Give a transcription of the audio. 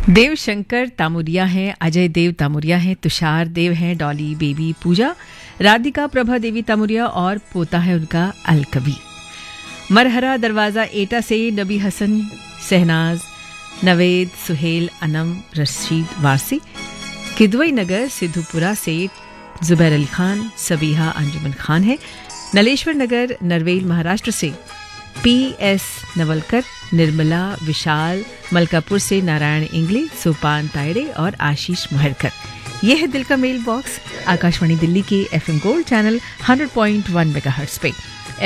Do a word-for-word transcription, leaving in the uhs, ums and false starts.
देव शंकर तामुरिया हैं, अजय देव तामुरिया हैं, तुषार देव हैं, डॉली बेबी पूजा, राधिका प्रभा देवी तामुरिया और पोता है उनका अलकबी। मरहरा दरवाज़ा एटा से नबी हसन, शहनाज, नवेद, सुहेल, अनम, रशीद वारसी। किदवई नगर सिद्धूपुरा से जुबैर अली खान, सबीहा अंजुमन खान है। नलेश्वर नगर नरवेल महाराष्ट्र से पी एस नवलकर, निर्मला, विशाल, मलकापुर से नारायण इंगले, सोपान तायड़े और आशीष महरकर। यह है दिल का मेल बॉक्स, आकाशवाणी दिल्ली के FM gold channel hundred point one megahertz पे।